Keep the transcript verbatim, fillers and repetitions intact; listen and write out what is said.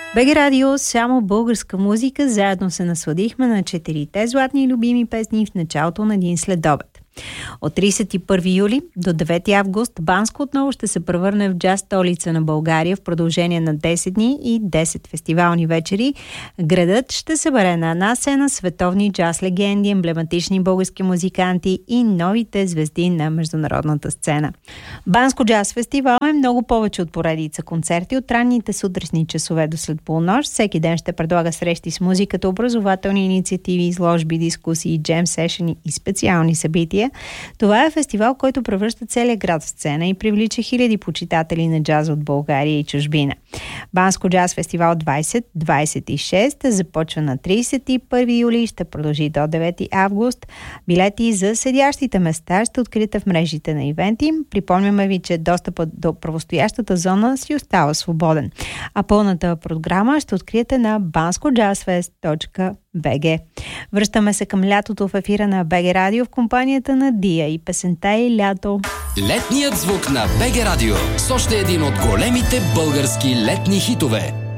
БГ Радио, само българска музика. Заедно се насладихме на четирите златни любими песни в началото на един следобед. От тридесет и първи юли до девети август Банско отново ще се превърне в джаз столица на България в продължение на десет дни и десет фестивални вечери. Градът ще събере на една сцена световни джаз легенди, емблематични български музиканти и новите звезди на международната сцена. Банско джаз фестивал е много повече от поредица концерти. От ранните сутрешни часове до след полунощ всеки ден ще предлага срещи с музиката, образователни инициативи, изложби, дискусии, джем сешени и специални събития. Това е фестивал, който превръща целия град в сцена и привлича хиляди почитатели на джаза от България и чужбина. Банско джаз фестивал двадесет двадесет и шест започва на тридесет и първи юли и ще продължи до девети август. Билети за седящите места ще откриете в мрежите на ивенти. Припомняме ви, че достъпът до правостоящата зона си остава свободен. А пълната програма ще откриете на банско джаз фест точка би джи. Връщаме се към лятото в ефира на БГ Радио в компанията на Дия и песента и лято. Летният звук на БГ Радио с още един от големите български летни хитове.